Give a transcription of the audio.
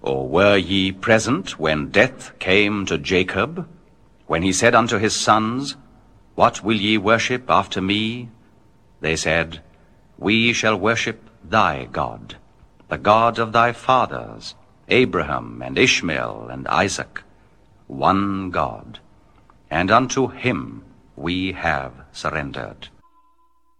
Or were ye present when death came to Jacob, when he said unto his sons, What will ye worship after me? They said, We shall worship thy God, the God of thy fathers, Abraham and Ishmael and Isaac, one God, and unto him we have surrendered.